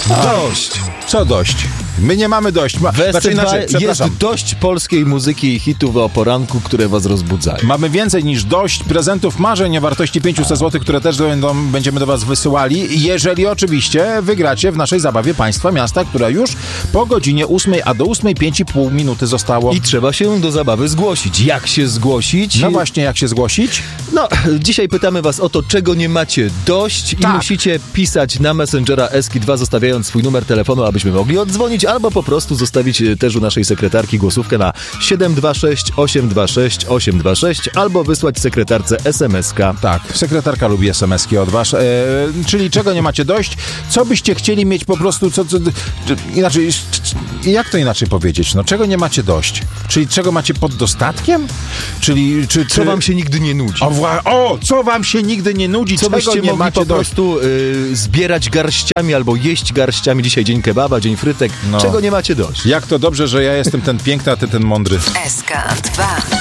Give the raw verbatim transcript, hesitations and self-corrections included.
Dość. Co dość? My nie mamy dość. Ma, Westy znaczy inaczej, jest dość polskiej muzyki i hitów o poranku, które was rozbudzają. Mamy więcej niż dość prezentów marzeń o wartości pięćset złotych, które też będą, będziemy do was wysyłali, jeżeli oczywiście wygracie w naszej zabawie Państwa Miasta, która już po godzinie ósmej, a do ósmej pięć i pół minuty zostało. I trzeba się do zabawy zgłosić. Jak się zgłosić? No właśnie, jak się zgłosić? No, dzisiaj pytamy was o to, czego nie macie dość i tak. musicie pisać na Messengera Eski dwa, zostawiając swój numer telefonu, abyśmy mogli odzwonić, albo po prostu zostawić też u naszej sekretarki głosówkę na siedem dwa sześć osiem dwa sześć osiem dwa sześć albo wysłać sekretarce es em es ka. Tak, sekretarka lubi es em eski od was. E, czyli czego nie macie dość? Co byście chcieli mieć po prostu, co, co inaczej, jak to inaczej powiedzieć? No, czego nie macie dość? Czyli czego macie pod dostatkiem? Czyli, czy, czy... Co wam się nigdy nie nudzi? O, wła- o, co wam się nigdy nie nudzi? Co czego byście nie mogli macie po dość? prostu y, zbierać garściami albo jeść garściami? Dzisiaj dzień kebaba, dzień frytek. No. Czego nie macie dość? Jak to dobrze, że ja jestem ten piękny, a ty ten mądry. S K dwa.